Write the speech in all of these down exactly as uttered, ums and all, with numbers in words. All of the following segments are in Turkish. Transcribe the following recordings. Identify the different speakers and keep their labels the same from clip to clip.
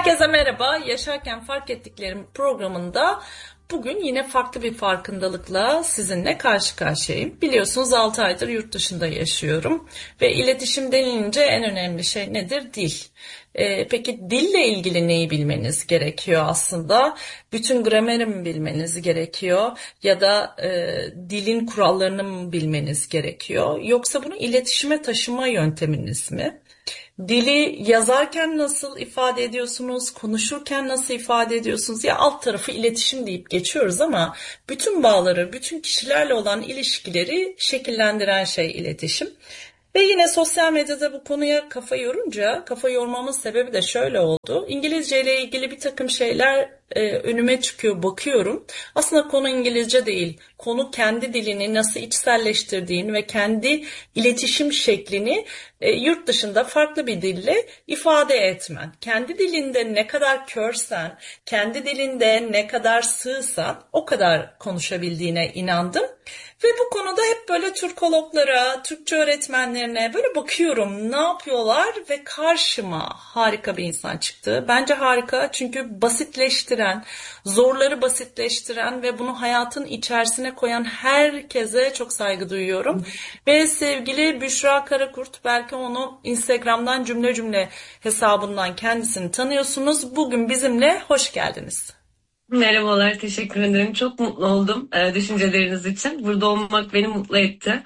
Speaker 1: Herkese merhaba. Yaşarken Fark Ettiklerim programında bugün yine farklı bir farkındalıkla sizinle karşı karşıyayım. Biliyorsunuz altı aydır yurt dışında yaşıyorum ve iletişim denilince en önemli şey nedir? Dil. Ee, peki dille ilgili neyi bilmeniz gerekiyor aslında? Bütün grameri mi bilmeniz gerekiyor ya da e, dilin kurallarını mı bilmeniz gerekiyor? Yoksa bunu iletişime taşıma yönteminiz mi? Dili yazarken nasıl ifade ediyorsunuz, konuşurken nasıl ifade ediyorsunuz? Ya alt tarafı iletişim deyip geçiyoruz ama bütün bağları, bütün kişilerle olan ilişkileri şekillendiren şey iletişim. Ve yine sosyal medyada bu konuya kafa yorunca, kafa yormamın sebebi de şöyle oldu. İngilizce ile ilgili bir takım şeyler e, önüme çıkıyor, bakıyorum. Aslında konu İngilizce değil. Konu kendi dilini nasıl içselleştirdiğin ve kendi iletişim şeklini e, yurt dışında farklı bir dille ifade etmen. Kendi dilinde ne kadar körsen, kendi dilinde ne kadar sığsan o kadar konuşabildiğine inandım. Ve bu konuda hep böyle Türkologlara, Türkçe öğretmenlerine böyle bakıyorum ne yapıyorlar ve karşıma harika bir insan çıktı. Bence harika çünkü basitleştiren, zorları basitleştiren ve bunu hayatın içerisine koyan herkese çok saygı duyuyorum. Ve sevgili Büşra Karakurt, belki onu Instagram'dan cümle cümle hesabından kendisini tanıyorsunuz. Bugün bizimle hoş geldiniz.
Speaker 2: Merhabalar, teşekkür ederim. Çok mutlu oldum e, düşünceleriniz için. Burada olmak beni mutlu etti.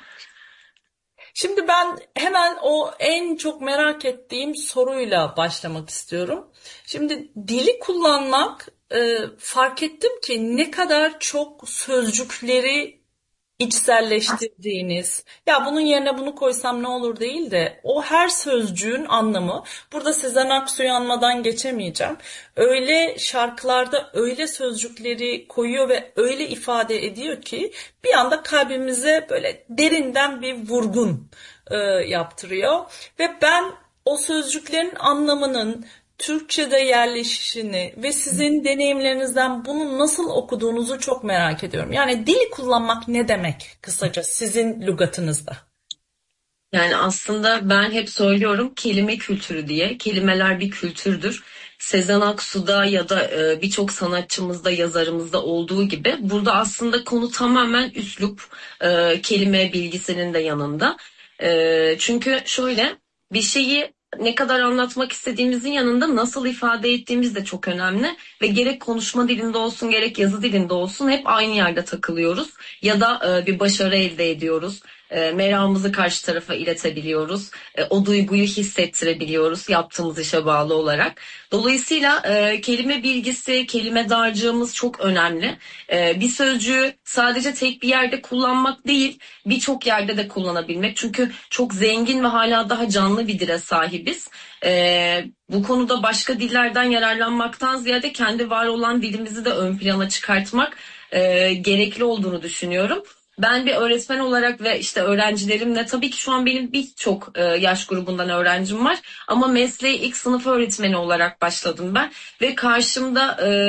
Speaker 1: Şimdi ben hemen o en çok merak ettiğim soruyla başlamak istiyorum. Şimdi dili kullanmak e, fark ettim ki ne kadar çok sözcükleri içselleştirdiğiniz, ya bunun yerine bunu koysam ne olur değil de o her sözcüğün anlamı, burada Sezen Aksu'yu anmadan geçemeyeceğim. Öyle şarkılarda öyle sözcükleri koyuyor ve öyle ifade ediyor ki bir anda kalbimize böyle derinden bir vurgun e, yaptırıyor. Ve ben o sözcüklerin anlamının Türkçe'de yerleşişini ve sizin deneyimlerinizden bunu nasıl okuduğunuzu çok merak ediyorum. Yani dili kullanmak ne demek kısaca sizin lügatınızda?
Speaker 2: Yani aslında ben hep söylüyorum kelime kültürü diye. Kelimeler bir kültürdür. Sezen Aksu'da ya da e, birçok sanatçımızda, yazarımızda olduğu gibi burada aslında konu tamamen üslup, e, kelime bilgisinin de yanında. E, çünkü şöyle bir şeyi ne kadar anlatmak istediğimizin yanında nasıl ifade ettiğimiz de çok önemli ve gerek konuşma dilinde olsun gerek yazı dilinde olsun hep aynı yerde takılıyoruz ya da e, bir başarı elde ediyoruz. E, meramımızı karşı tarafa iletebiliyoruz. E, o duyguyu hissettirebiliyoruz yaptığımız işe bağlı olarak. Dolayısıyla e, kelime bilgisi, kelime dağarcığımız çok önemli. E, bir sözcüğü sadece tek bir yerde kullanmak değil, birçok yerde de kullanabilmek. Çünkü çok zengin ve hala daha canlı bir dile sahibiz. E, bu konuda başka dillerden yararlanmaktan ziyade kendi var olan dilimizi de ön plana çıkartmak e, gerekli olduğunu düşünüyorum. Ben bir öğretmen olarak ve işte öğrencilerimle tabii ki şu an benim birçok e, yaş grubundan öğrencim var. Ama mesleği ilk sınıf öğretmeni olarak başladım ben. Ve karşımda e,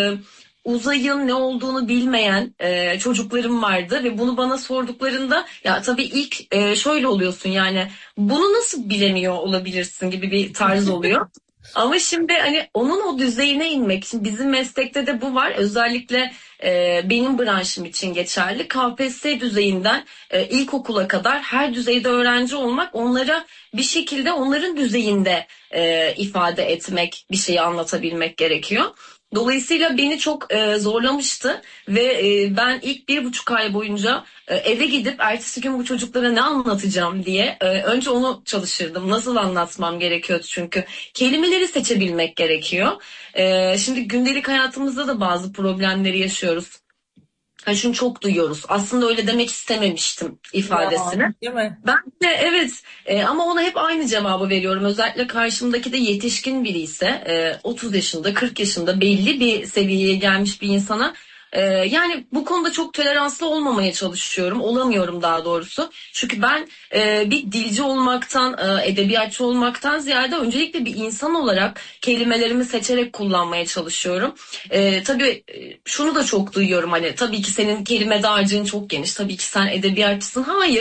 Speaker 2: uzayın ne olduğunu bilmeyen e, çocuklarım vardı. Ve bunu bana sorduklarında ya tabii ilk e, şöyle oluyorsun yani bunu nasıl bilemiyor olabilirsin gibi bir tarz oluyor. Ama şimdi hani onun o düzeyine inmek için bizim meslekte de bu var. Özellikle e, benim branşım için geçerli. K P S S düzeyinden e, ilkokula kadar her düzeyde öğrenci olmak, onlara bir şekilde onların düzeyinde e, ifade etmek, bir şeyi anlatabilmek gerekiyor. Dolayısıyla beni çok e, zorlamıştı ve e, ben ilk bir buçuk ay boyunca e, eve gidip ertesi gün bu çocuklara ne anlatacağım diye e, önce onu çalışırdım. Nasıl anlatmam gerekiyordu çünkü kelimeleri seçebilmek gerekiyor. E, şimdi gündelik hayatımızda da bazı problemleri yaşıyoruz. Ha şunu çok duyuyoruz. Aslında öyle demek istememiştim
Speaker 1: Ya,
Speaker 2: ifadesini.
Speaker 1: değil mi?
Speaker 2: Ben de evet e, ama ona hep aynı cevabı veriyorum. Özellikle karşımdaki de yetişkin biri ise e, otuz yaşında kırk yaşında belli bir seviyeye gelmiş bir insana e, yani bu konuda çok toleranslı olmamaya çalışıyorum. Olamıyorum daha doğrusu. Çünkü ben e, bir dilci olmaktan, e, edebiyatçı olmaktan ziyade öncelikle bir insan olarak kelimelerimi seçerek kullanmaya çalışıyorum. E, tabii e, şunu da çok duyuyorum hani tabii ki senin kelime dağarcığın çok geniş. Tabii ki sen edebiyatçısın. Hayır.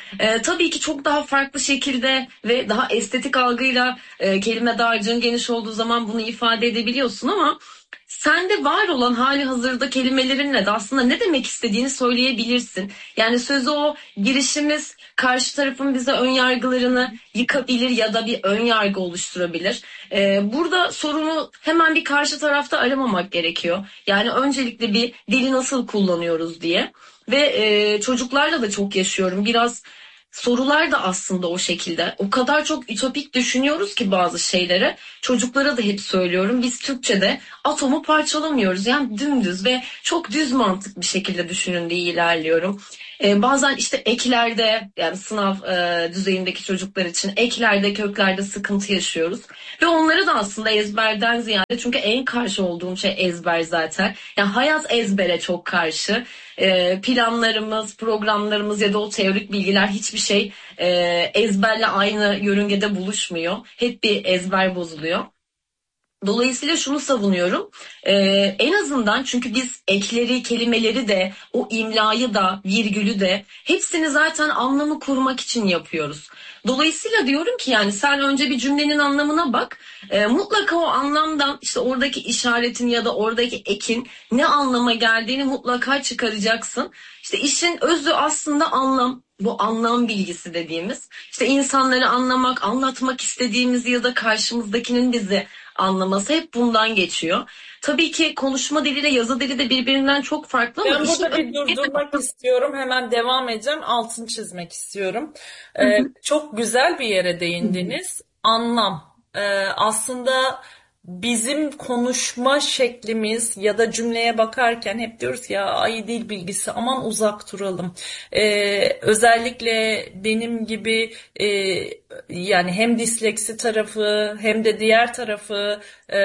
Speaker 2: E, tabii ki çok daha farklı şekilde ve daha estetik algıyla e, kelime dağarcığın geniş olduğu zaman bunu ifade edebiliyorsun ama sende var olan hali hazırda kelimelerinle de aslında ne demek istediğini söyleyebilirsin. Yani sözü o girişimiz karşı tarafın bize ön yargılarını yıkabilir ya da bir ön yargı oluşturabilir. Ee, burada sorunu hemen bir karşı tarafta aramamak gerekiyor. Yani öncelikle bir dili nasıl kullanıyoruz diye. Ve e, çocuklarla da çok yaşıyorum. Biraz sorular da aslında o şekilde. O kadar çok ütopik düşünüyoruz ki bazı şeylere. Çocuklara da hep söylüyorum. Biz Türkçe'de atomu parçalamıyoruz. Yani dümdüz ve çok düz mantık bir şekilde düşünün diye ilerliyorum. Ee, bazen işte eklerde yani sınav e, düzeyindeki çocuklar için eklerde köklerde sıkıntı yaşıyoruz. Ve onları da aslında ezberden ziyade çünkü en karşı olduğum şey ezber zaten. Yani hayat ezbere çok karşı. Ee, planlarımız, programlarımız ya da o teorik bilgiler hiçbir şey e, ezberle aynı yörüngede buluşmuyor. Hep bir ezber bozuluyor. Dolayısıyla şunu savunuyorum. Ee, en azından çünkü biz ekleri, kelimeleri de, o imlayı da, virgülü de hepsini zaten anlamı kurmak için yapıyoruz. Dolayısıyla diyorum ki yani sen önce bir cümlenin anlamına bak. Ee, mutlaka o anlamdan işte oradaki işaretin ya da oradaki ekin ne anlama geldiğini mutlaka çıkaracaksın. İşte işin özü aslında anlam. Bu anlam bilgisi dediğimiz işte insanları anlamak, anlatmak istediğimiz ya da karşımızdakinin bizi anlaması hep bundan geçiyor. Tabii ki konuşma diliyle yazı dili de birbirinden çok farklı ama
Speaker 1: Ben
Speaker 2: işin
Speaker 1: burada bir durdurmak istiyorum. Hemen devam edeceğim. Altını çizmek istiyorum.
Speaker 2: Hı
Speaker 1: Ee,
Speaker 2: hı.
Speaker 1: çok güzel bir yere değindiniz. Anlam. Ee, aslında bizim konuşma şeklimiz ya da cümleye bakarken hep diyoruz ya ay dil bilgisi aman uzak duralım. Ee, özellikle benim gibi e, yani hem disleksi tarafı hem de diğer tarafı e,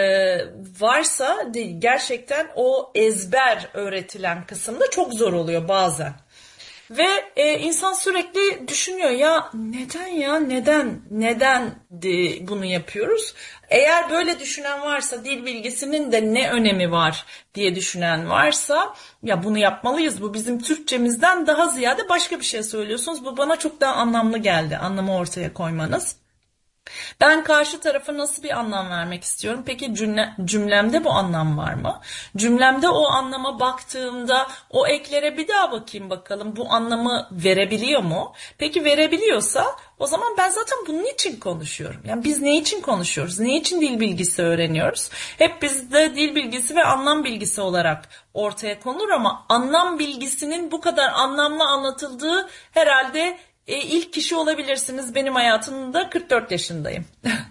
Speaker 1: varsa de, gerçekten o ezber öğretilen kısımda çok zor oluyor bazen. Ve e, insan sürekli düşünüyor ya neden ya neden neden de bunu yapıyoruz? Eğer böyle düşünen varsa dil bilgisinin de ne önemi var diye düşünen varsa ya bunu yapmalıyız bu bizim Türkçemizden daha ziyade başka bir şey söylüyorsunuz. Bu bana çok daha anlamlı geldi anlamı ortaya koymanız. Ben karşı tarafa nasıl bir anlam vermek istiyorum? Peki cümle, cümlemde bu anlam var mı? Cümlemde o anlama baktığımda o eklere bir daha bakayım bakalım bu anlamı verebiliyor mu? Peki verebiliyorsa o zaman ben zaten bunun için konuşuyorum. Yani biz ne için konuşuyoruz? Ne için dil bilgisi öğreniyoruz? Hep bizde dil bilgisi ve anlam bilgisi olarak ortaya konulur ama anlam bilgisinin bu kadar anlamlı anlatıldığı herhalde e, ilk kişi olabilirsiniz. Benim hayatımda kırk dört yaşındayım.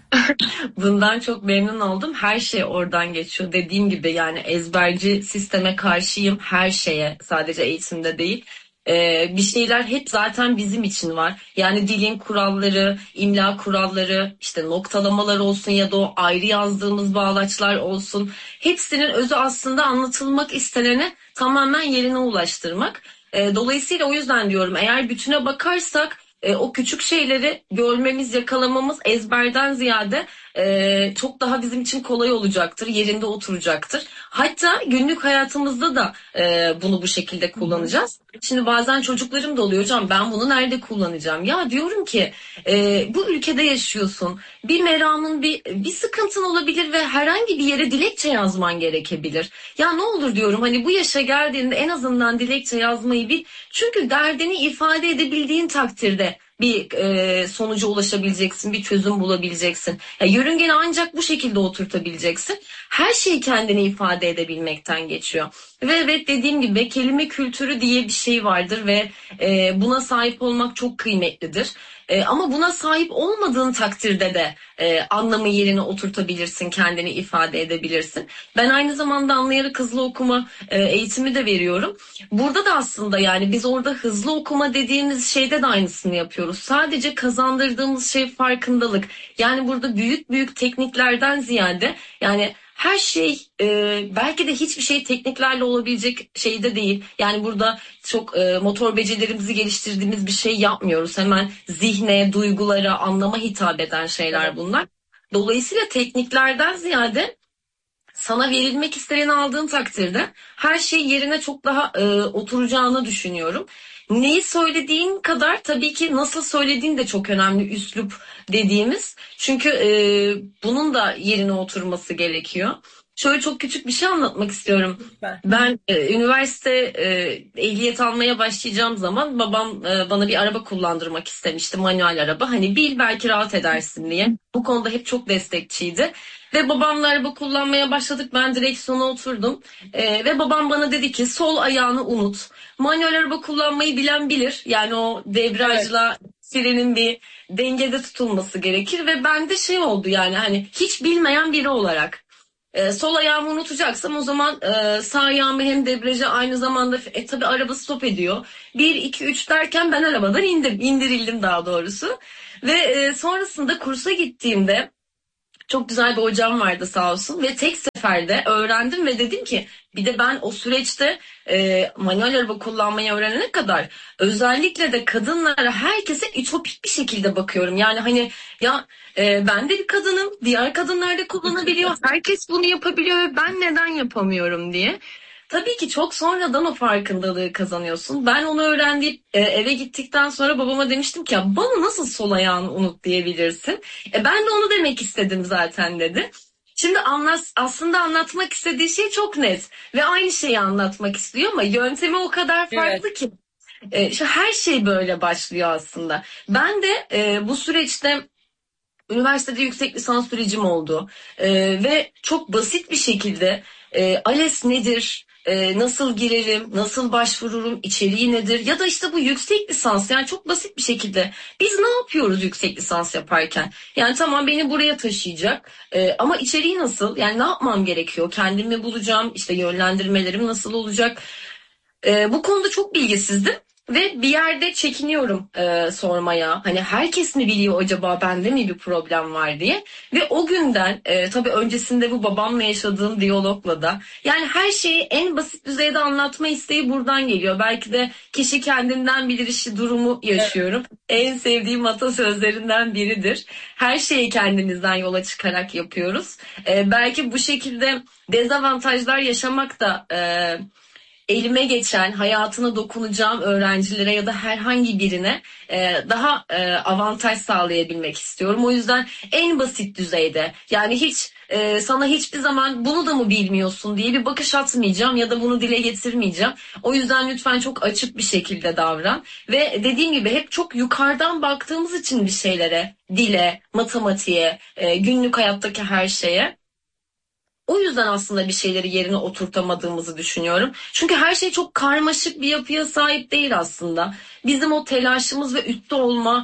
Speaker 2: Bundan çok memnun oldum. Her şey oradan geçiyor. Dediğim gibi yani ezberci sisteme karşıyım. Her şeye sadece eğitimde değil. Ee, bir şeyler hep zaten bizim için var. Yani dilin kuralları, imla kuralları, işte noktalamalar olsun ya da o ayrı yazdığımız bağlaçlar olsun. Hepsinin özü aslında anlatılmak istenene tamamen yerine ulaştırmak. Ee, dolayısıyla o yüzden diyorum eğer bütüne bakarsak e, o küçük şeyleri görmemiz, yakalamamız ezberden ziyade e, çok daha bizim için kolay olacaktır, yerinde oturacaktır. Hatta günlük hayatımızda da e, bunu bu şekilde kullanacağız. Şimdi bazen çocuklarım da oluyor hocam ben bunu nerede kullanacağım? Ya diyorum ki e, bu ülkede yaşıyorsun. Bir meramın bir bir sıkıntın olabilir ve herhangi bir yere dilekçe yazman gerekebilir. Ya ne olur diyorum hani bu yaşa geldiğinde en azından dilekçe yazmayı bil. Çünkü derdini ifade edebildiğin takdirde bir e, sonuca ulaşabileceksin, bir çözüm bulabileceksin. Ya yörüngeni ancak bu şekilde oturtabileceksin. Her şeyi kendini ifade edebilmekten geçiyor. Ve evet dediğim gibi kelime kültürü diye bir şey vardır ve e, buna sahip olmak çok kıymetlidir. E, ama buna sahip olmadığın takdirde de e, anlamı yerine oturtabilirsin, kendini ifade edebilirsin. Ben aynı zamanda anlayarak hızlı okuma e, eğitimi de veriyorum. Burada da aslında yani biz orada hızlı okuma dediğimiz şeyde de aynısını yapıyoruz. Sadece kazandırdığımız şey farkındalık. Yani burada büyük büyük tekniklerden ziyade yani her şey e, belki de hiçbir şey tekniklerle olabilecek şeyde değil. Yani burada çok e, motor becerilerimizi geliştirdiğimiz bir şey yapmıyoruz. Hemen zihne, duygulara, anlama hitap eden şeyler
Speaker 1: Evet.
Speaker 2: bunlar. Dolayısıyla tekniklerden ziyade sana verilmek istediğini aldığın takdirde her şey yerine çok daha e, oturacağını düşünüyorum. Neyi söylediğin kadar tabii ki nasıl söylediğin de çok önemli, üslup dediğimiz. Çünkü e, bunun da yerine oturması gerekiyor. Şöyle çok küçük bir şey anlatmak istiyorum.
Speaker 1: Lütfen.
Speaker 2: Ben e, üniversite e, ehliyet almaya başlayacağım zaman babam e, bana bir araba kullandırmak istemişti, manuel araba. Hani bil belki rahat edersin diye. Bu konuda hep çok destekçiydi. Ve babamla araba kullanmaya başladık. Ben direksiyona oturdum. E, ve babam bana dedi ki sol ayağını unut. Manuel araba kullanmayı bilen bilir. Yani o debriyajla frenin bir dengede tutulması gerekir. Ve bende şey oldu, yani hani hiç bilmeyen biri olarak. E, sol ayağımı unutacaksam o zaman e, sağ ayağımı hem debriyaja aynı zamanda e, tabii araba stop ediyor. Bir iki üç derken ben arabadan indim. İndirildim daha doğrusu. Ve e, sonrasında kursa gittiğimde çok güzel bir hocam vardı sağ olsun ve tek seferde öğrendim ve dedim ki bir de ben o süreçte e, manuel araba kullanmayı öğrenene kadar özellikle de kadınlara, herkese ütopik bir şekilde bakıyorum. Yani hani ya e, ben de bir kadınım, diğer kadınlar da kullanabiliyor, herkes bunu yapabiliyor ve ben neden yapamıyorum diye. Tabii ki çok sonradan o farkındalığı kazanıyorsun. Ben onu öğrendiğim e, eve gittikten sonra babama demiştim ki ya bana nasıl sol ayağını unut diyebilirsin? E, ben de onu demek istedim zaten dedi. Şimdi anlat, aslında anlatmak istediği şey çok net ve aynı şeyi anlatmak istiyor ama yöntemi o kadar farklı
Speaker 1: Evet.
Speaker 2: ki. E, işte her şey böyle başlıyor aslında. Ben de e, bu süreçte üniversitede yüksek lisans sürecim oldu. Ee, ve çok basit bir şekilde e, ALES nedir, e, nasıl girerim, nasıl başvururum, içeriği nedir ya da işte bu yüksek lisans, yani çok basit bir şekilde biz ne yapıyoruz yüksek lisans yaparken? Yani tamam beni buraya taşıyacak e, ama içeriği nasıl? Yani ne yapmam gerekiyor? Kendimi bulacağım, işte yönlendirmelerim nasıl olacak? E, bu konuda çok bilgisizdim. Ve bir yerde çekiniyorum e, sormaya. Hani herkes mi biliyor acaba, bende mi bir problem var diye. Ve o günden e, tabii öncesinde bu babamla yaşadığım diyalogla da, yani her şeyi en basit düzeyde anlatma isteği buradan geliyor. Belki de kişi kendinden bilir işi durumu yaşıyorum. En sevdiğim atasözlerinden biridir. Her şeyi kendimizden yola çıkarak yapıyoruz. E, belki bu şekilde dezavantajlar yaşamak da E, elime geçen, hayatına dokunacağım öğrencilere ya da herhangi birine e, daha e, avantaj sağlayabilmek istiyorum. O yüzden en basit düzeyde, yani hiç e, sana hiçbir zaman bunu da mı bilmiyorsun diye bir bakış atmayacağım ya da bunu dile getirmeyeceğim. O yüzden lütfen çok açık bir şekilde davran. Ve dediğim gibi hep çok yukarıdan baktığımız için bir şeylere, dile, matematiğe, e, günlük hayattaki her şeye. O yüzden aslında bir şeyleri yerine oturtamadığımızı düşünüyorum. Çünkü her şey çok karmaşık bir yapıya sahip değil aslında. Bizim o telaşımız ve üstte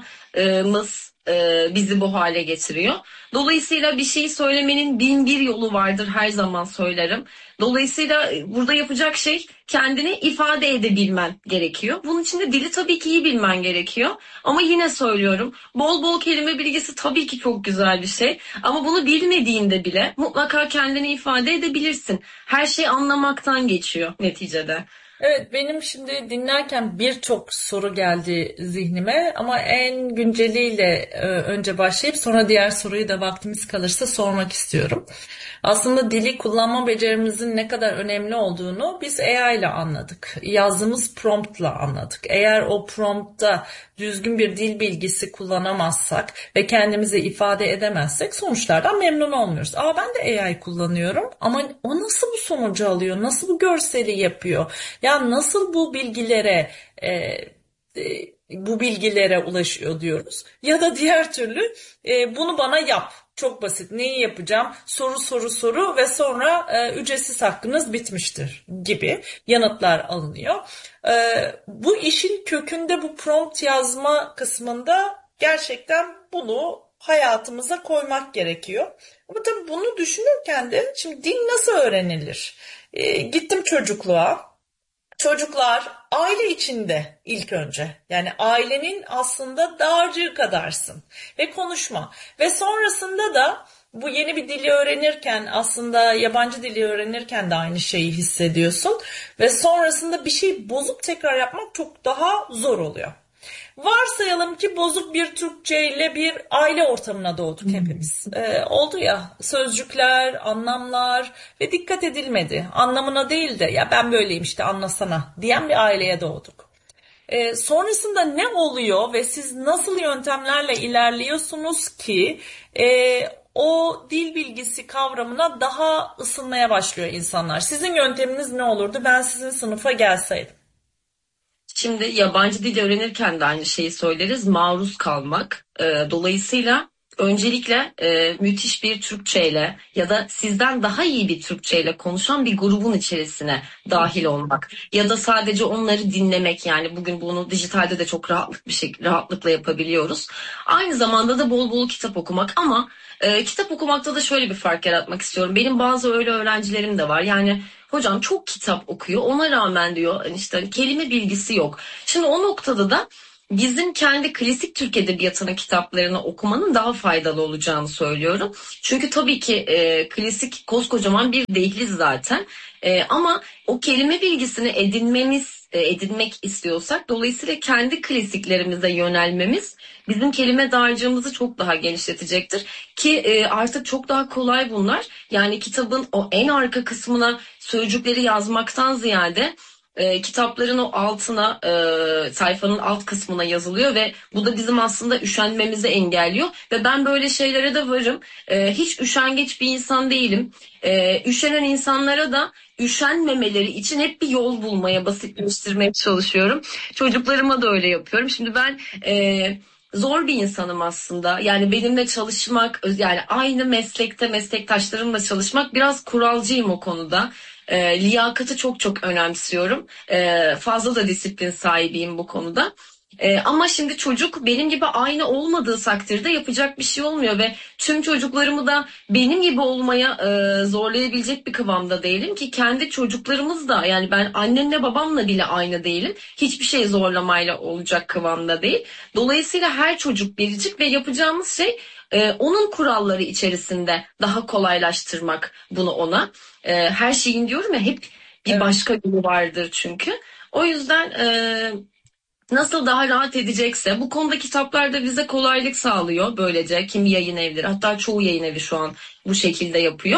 Speaker 2: olmamız e, bizi bu hale getiriyor. Dolayısıyla bir şeyi söylemenin bin bir yolu vardır, her zaman söylerim. Dolayısıyla burada yapacak şey kendini ifade edebilmen gerekiyor. Bunun için de dili tabii ki iyi bilmen gerekiyor. Ama yine söylüyorum, bol bol kelime bilgisi tabii ki çok güzel bir şey. Ama bunu bilmediğinde bile mutlaka kendini ifade edebilirsin. Her şey anlamaktan geçiyor neticede.
Speaker 1: Evet, benim şimdi dinlerken birçok soru geldi zihnime ama en günceliyle e, önce başlayıp sonra diğer soruyu da vaktimiz kalırsa sormak istiyorum. Aslında dili kullanma becerimizin ne kadar önemli olduğunu biz A I ile anladık. Yazdığımız promptla anladık. Eğer o promptta düzgün bir dil bilgisi kullanamazsak ve kendimizi ifade edemezsek sonuçlardan memnun olmuyoruz. Aa, ben de A I kullanıyorum ama o nasıl bu sonucu alıyor? Nasıl bu görseli yapıyor? Ya nasıl bu bilgilere e, e, bu bilgilere ulaşıyor diyoruz. Ya da diğer türlü e, bunu bana yap. Çok basit. Neyi yapacağım? Soru soru soru ve sonra e, ücretsiz hakkınız bitmiştir gibi yanıtlar alınıyor. E, bu işin kökünde bu prompt yazma kısmında gerçekten bunu hayatımıza koymak gerekiyor. Ama tabii bunu düşünürken de şimdi dil nasıl öğrenilir? E, gittim çocukluğa. Çocuklar aile içinde ilk önce, yani ailenin aslında dağarcığı kadarsın ve konuşma ve sonrasında da bu yeni bir dili öğrenirken, aslında yabancı dili öğrenirken de aynı şeyi hissediyorsun ve sonrasında bir şey bozup tekrar yapmak çok daha zor oluyor. Varsayalım ki bozuk bir Türkçe ile bir aile ortamına doğduk hepimiz. Ee, oldu ya, sözcükler, anlamlar ve dikkat edilmedi. Anlamına değil de ya ben böyleyim işte anlasana diyen bir aileye doğduk. Ee, sonrasında ne oluyor ve siz nasıl yöntemlerle ilerliyorsunuz ki e, o dil bilgisi kavramına daha ısınmaya başlıyor insanlar? Sizin yönteminiz ne olurdu? Ben sizin sınıfa gelseydim.
Speaker 2: Şimdi yabancı dil öğrenirken de aynı şeyi söyleriz. Maruz kalmak. Ee, dolayısıyla öncelikle e, müthiş bir Türkçeyle ya da sizden daha iyi bir Türkçeyle konuşan bir grubun içerisine dahil olmak. Ya da sadece onları dinlemek, yani bugün bunu dijitalde de çok rahatlık bir şey, rahatlıkla yapabiliyoruz. Aynı zamanda da bol bol kitap okumak, ama e, kitap okumakta da şöyle bir fark yaratmak istiyorum. Benim bazı öyle öğrencilerim de var. Yani hocam çok kitap okuyor, ona rağmen diyor hani işte kelime bilgisi yok. Şimdi o noktada da bizim kendi klasik Türk Edebiyatı'nın kitaplarını okumanın daha faydalı olacağını söylüyorum. Çünkü tabii ki e, klasik koskocaman bir dehliz zaten. E, ama o kelime bilgisini edinmemiz, e, edinmek istiyorsak, dolayısıyla kendi klasiklerimize yönelmemiz bizim kelime dağarcığımızı çok daha genişletecektir. Ki e, artık çok daha kolay bunlar. Yani kitabın o en arka kısmına sözcükleri yazmaktan ziyade e, kitapların o altına, e, sayfanın alt kısmına yazılıyor ve bu da bizim aslında üşenmemizi engelliyor. Ve ben böyle şeylere de varım. E, hiç üşengeç bir insan değilim. E, üşenen insanlara da üşenmemeleri için hep bir yol bulmaya, basitleştirmeye çalışıyorum. Çocuklarıma da öyle yapıyorum. Şimdi ben e, zor bir insanım aslında. Yani benimle çalışmak, yani aynı meslekte meslektaşlarımla çalışmak, biraz kuralcıyım o konuda. E, liyakatı çok çok önemsiyorum. E, fazla da disiplin sahibiyim bu konuda. E, ama şimdi çocuk benim gibi aynı olmadığı takdirde yapacak bir şey olmuyor ve tüm çocuklarımı da benim gibi olmaya e, zorlayabilecek bir kıvamda değilim ki kendi çocuklarımız da, yani ben annemle babamla bile aynı değilim. Hiçbir şey zorlamayla olacak kıvamda değil. Dolayısıyla her çocuk biricik ve yapacağımız şey e, onun kuralları içerisinde daha kolaylaştırmak bunu ona. E, her şeyin diyorum ya, hep bir
Speaker 1: Evet.
Speaker 2: başka yolu vardır çünkü. O yüzden e, nasıl daha rahat edecekse bu konuda kitaplar da bize kolaylık sağlıyor böylece. Kimi yayın evleri, hatta çoğu yayın evi şu an bu şekilde yapıyor.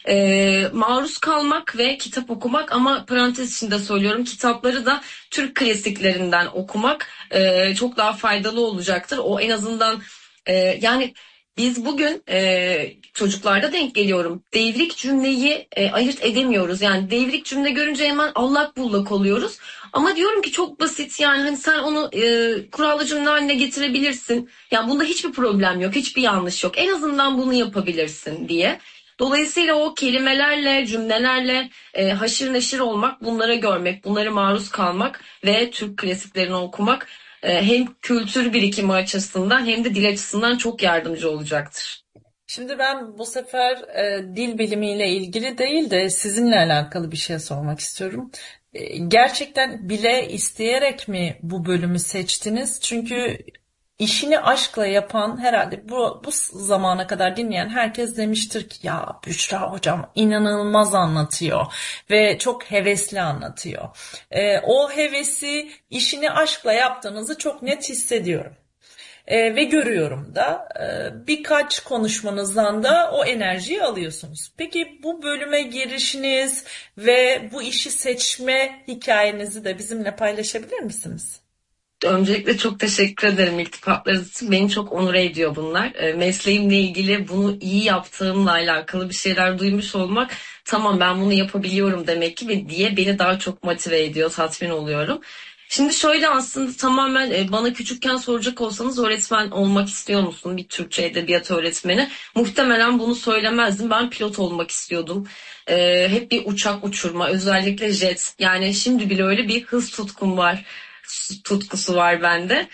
Speaker 2: Ee, maruz kalmak ve kitap okumak, ama parantez içinde söylüyorum, kitapları da Türk klasiklerinden okumak e, çok daha faydalı olacaktır. O en azından e, yani biz bugün e, çocuklarda denk geliyorum. Devrik cümleyi e, ayırt edemiyoruz. Yani devrik cümle görünce hemen allak bullak oluyoruz. Ama diyorum ki çok basit, yani hani sen onu e, kurallı cümle haline getirebilirsin. Yani bunda hiçbir problem yok, hiçbir yanlış yok. En azından bunu yapabilirsin diye. Dolayısıyla o kelimelerle, cümlelerle e, haşır neşir olmak, bunlara görmek, bunlara maruz kalmak ve Türk klasiklerini okumak e, hem kültür birikimi açısından hem de dil açısından çok yardımcı olacaktır.
Speaker 1: Şimdi ben bu sefer e, dil bilimiyle ilgili değil de sizinle alakalı bir şey sormak istiyorum. E, gerçekten bile isteyerek mi bu bölümü seçtiniz? Çünkü işini aşkla yapan, herhalde bu, bu zamana kadar dinleyen herkes demiştir ki ya Büşra hocam inanılmaz anlatıyor ve çok hevesli anlatıyor. E, o hevesi, işini aşkla yaptığınızı çok net hissediyorum. E, ve görüyorum da e, birkaç konuşmanızdan da o enerjiyi alıyorsunuz. Peki bu bölüme girişiniz ve bu işi seçme hikayenizi de bizimle paylaşabilir misiniz?
Speaker 2: Öncelikle çok teşekkür ederim iltifatlarınız için. Beni çok onur ediyor bunlar. E, mesleğimle ilgili bunu iyi yaptığımla alakalı bir şeyler duymuş olmak, tamam ben bunu yapabiliyorum demek ki ve diye beni daha çok motive ediyor, tatmin oluyorum. Şimdi şöyle, aslında tamamen e, bana küçükken soracak olsanız öğretmen olmak istiyor musun? Bir Türkçe edebiyat öğretmeni. Muhtemelen bunu söylemezdim. Ben pilot olmak istiyordum. E, hep bir uçak uçurma, özellikle jet. Yani şimdi bile öyle bir hız tutkum var, tutkusu var bende.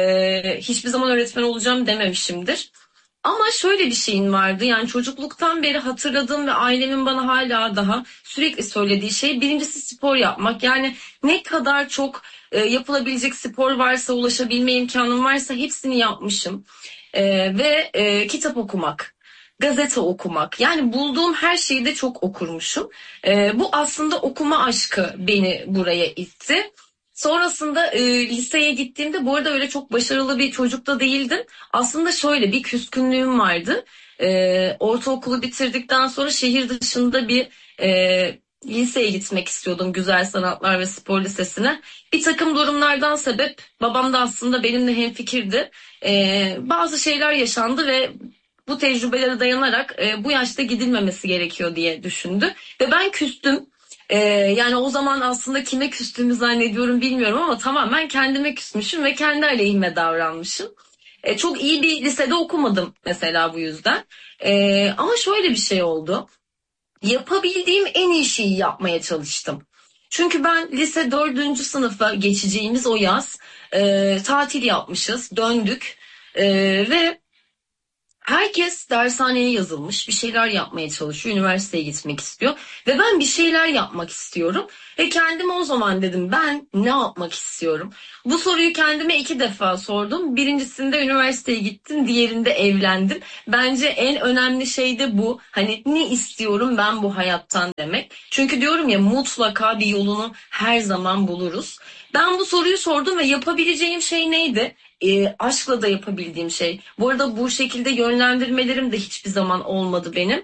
Speaker 2: Ee, hiçbir zaman öğretmen olacağım dememişimdir. Ama şöyle bir şeyin vardı, yani çocukluktan beri hatırladığım ve ailemin bana hala daha sürekli söylediği şey, birincisi spor yapmak. Yani ne kadar çok e, yapılabilecek spor varsa, ulaşabilme imkanım varsa hepsini yapmışım. E, ve e, kitap okumak, gazete okumak, yani bulduğum her şeyi de çok okurmuşum. E, bu aslında okuma aşkı beni buraya itti. Sonrasında e, liseye gittiğimde bu arada öyle çok başarılı bir çocuk da değildim. Aslında şöyle bir küskünlüğüm vardı. E, ortaokulu bitirdikten sonra şehir dışında bir e, liseye gitmek istiyordum. Güzel Sanatlar ve Spor Lisesi'ne. Bir takım durumlardan sebep babam da aslında benimle hemfikirdi. E, bazı şeyler yaşandı ve bu tecrübelere dayanarak e, bu yaşta gidilmemesi gerekiyor diye düşündü. Ve ben küstüm. Ee, yani o zaman aslında kime küstüğümü zannediyorum bilmiyorum ama tamamen kendime küsmüşüm ve kendi aleyhime davranmışım. Ee, çok iyi bir lisede okumadım mesela bu yüzden. Ee, ama şöyle bir şey oldu. Yapabildiğim en iyi şeyi yapmaya çalıştım. Çünkü ben lise dördüncü sınıfa geçeceğimiz o yaz e, tatil yapmışız, döndük E, ve herkes dershaneye yazılmış, bir şeyler yapmaya çalışıyor, üniversiteye gitmek istiyor ve ben bir şeyler yapmak istiyorum. Ve kendime o zaman dedim ben ne yapmak istiyorum? Bu soruyu kendime iki defa sordum. Birincisinde üniversiteye gittim, diğerinde evlendim. Bence en önemli şey de bu. Hani ne istiyorum ben bu hayattan demek. Çünkü diyorum ya mutlaka bir yolunu her zaman buluruz. Ben bu soruyu sordum ve yapabileceğim şey neydi? E, aşkla da yapabildiğim şey. Bu arada bu şekilde yönlendirmelerim de hiçbir zaman olmadı benim.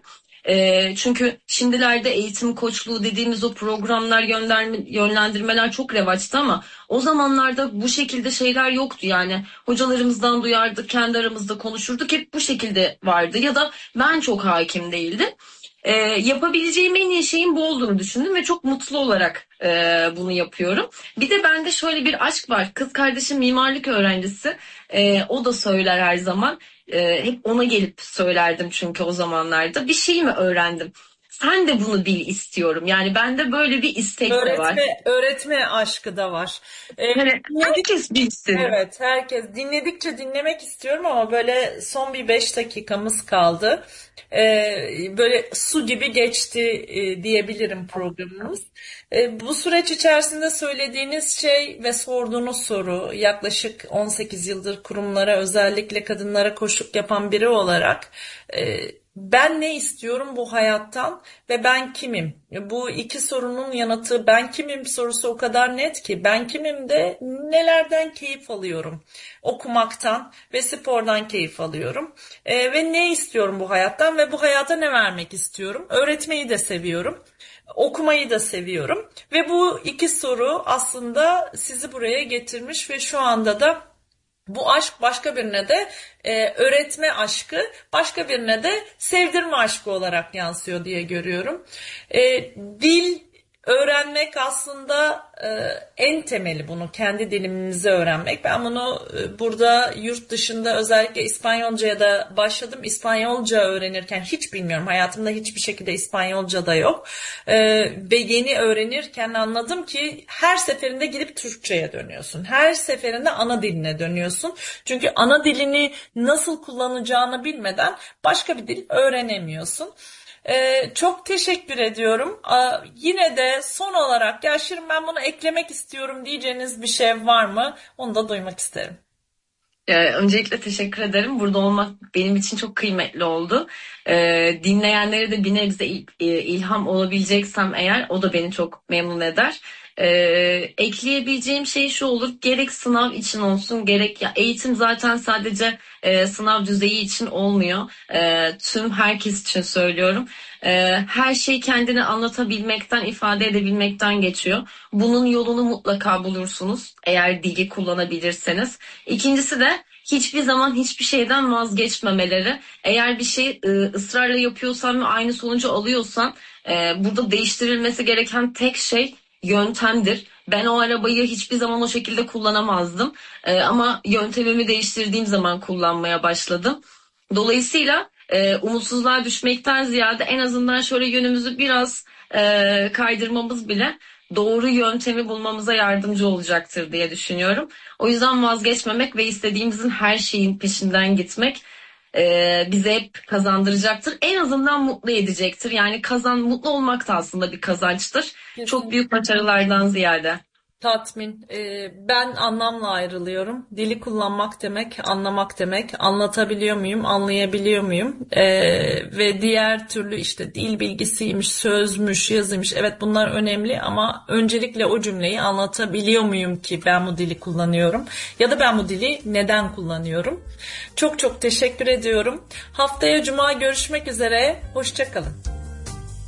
Speaker 2: E, çünkü şimdilerde eğitim koçluğu dediğimiz o programlar, yönlendirme, yönlendirmeler çok revaçta ama o zamanlarda bu şekilde şeyler yoktu. Yani hocalarımızdan duyardık, kendi aramızda konuşurduk. Hep bu şekilde vardı ya da ben çok hakim değildim. E, yapabileceğim en iyi şeyin bu olduğunu düşündüm ve çok mutlu olarak e, bunu yapıyorum. Bir de bende şöyle bir aşk var. Kız kardeşim mimarlık öğrencisi. E, o da söyler her zaman. E, hep ona gelip söylerdim çünkü o zamanlarda. Bir şey mi öğrendim? Sen de bunu bil istiyorum. Yani bende böyle bir istek de var.
Speaker 1: Öğretme, öğretme aşkı da var. Ee,
Speaker 2: Yani
Speaker 1: dinledik,
Speaker 2: herkes bilsin.
Speaker 1: evet, herkes dinledikçe dinlemek istiyorum ama böyle son bir beş dakikamız kaldı. Ee, böyle su gibi geçti e, diyebilirim programımız. Ee, bu süreç içerisinde söylediğiniz şey ve sorduğunuz soru, yaklaşık on sekiz yıldır kurumlara, özellikle kadınlara koşuk yapan biri olarak e, ben ne istiyorum bu hayattan ve ben kimim? Bu iki sorunun yanıtı ben kimim sorusu o kadar net ki ben kimim de nelerden keyif alıyorum? Okumaktan ve spordan keyif alıyorum. E, ve ne istiyorum bu hayattan ve bu hayata ne vermek istiyorum? Öğretmeyi de seviyorum. Okumayı da seviyorum ve bu iki soru aslında sizi buraya getirmiş ve şu anda da bu aşk başka birine de e, öğretme aşkı, başka birine de sevdirme aşkı olarak yansıyor diye görüyorum. E, dil öğrenmek aslında e, en temeli bunu kendi dilimizi öğrenmek. Ben bunu e, burada yurt dışında özellikle İspanyolcaya da başladım. İspanyolca öğrenirken hiç bilmiyorum. Hayatımda hiçbir şekilde İspanyolca da yok. E, ve yeni öğrenirken anladım ki her seferinde gidip Türkçe'ye dönüyorsun. Her seferinde ana diline dönüyorsun. Çünkü ana dilini nasıl kullanacağını bilmeden başka bir dil öğrenemiyorsun. Ee, çok teşekkür ediyorum. Aa, yine de son olarak ya Şirin ben bunu eklemek istiyorum diyeceğiniz bir şey var mı? Onu da duymak isterim.
Speaker 2: Ee, öncelikle teşekkür ederim. Burada olmak benim için çok kıymetli oldu. Ee, dinleyenlere de bir nebze il- e, ilham olabileceksem eğer o da beni çok memnun eder. Ee, ekleyebileceğim şey şu olur. Gerek sınav için olsun gerek ya eğitim zaten sadece e, sınav düzeyi için olmuyor. E, tüm herkes için söylüyorum. E, her şeyi kendini anlatabilmekten, ifade edebilmekten geçiyor. Bunun yolunu mutlaka bulursunuz eğer dili kullanabilirseniz. İkincisi de hiçbir zaman hiçbir şeyden vazgeçmemeleri. Eğer bir şey e, ısrarla yapıyorsan ve aynı sonucu alıyorsan e, burada değiştirilmesi gereken tek şey yöntemdir. Ben o arabayı hiçbir zaman o şekilde kullanamazdım. E, ama yöntemimi değiştirdiğim zaman kullanmaya başladım. Dolayısıyla e, umutsuzluğa düşmekten ziyade en azından şöyle yönümüzü biraz e, kaydırmamız bile doğru yöntemi bulmamıza yardımcı olacaktır diye düşünüyorum. O yüzden vazgeçmemek ve istediğimizin her şeyin peşinden gitmek e, bize hep kazandıracaktır. En azından mutlu edecektir. Yani kazan mutlu olmak da aslında bir kazançtır. Çok büyük
Speaker 1: Kesinlikle.
Speaker 2: başarılardan ziyade.
Speaker 1: Tatmin. Ee, ben anlamla ayrılıyorum. Dili kullanmak demek, anlamak demek. Anlatabiliyor muyum, anlayabiliyor muyum? Ee, ve diğer türlü işte dil bilgisiymiş, sözmüş, yazıymış. Evet, bunlar önemli ama öncelikle o cümleyi anlatabiliyor muyum ki ben bu dili kullanıyorum? Ya da ben bu dili neden kullanıyorum? Çok çok teşekkür ediyorum. Haftaya Cuma görüşmek üzere. Hoşça kalın.